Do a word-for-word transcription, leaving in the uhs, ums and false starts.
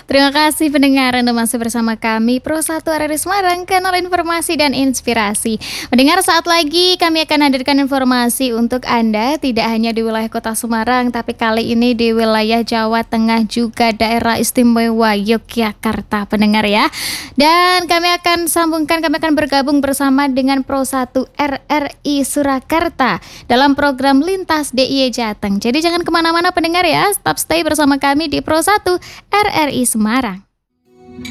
Terima kasih pendengar Anda masih bersama kami Pro satu R R I Semarang, kanal informasi dan inspirasi. Mendengar saat lagi kami akan hadirkan informasi untuk Anda tidak hanya di wilayah Kota Semarang, tapi kali ini di wilayah Jawa Tengah juga daerah istimewa Yogyakarta pendengar ya. Dan kami akan sambungkan, kami akan bergabung bersama dengan Pro satu R R I Surakarta dalam program Lintas D I Y Jateng. Jadi jangan kemana-mana pendengar ya, tetap stay bersama kami di Pro satu R R I Semarang.